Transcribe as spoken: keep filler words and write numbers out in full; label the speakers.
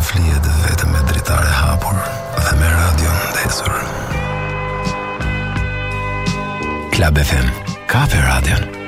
Speaker 1: flihet vetëm me dritare hapur dhe me radion ndezur. Klab F M, kape radion.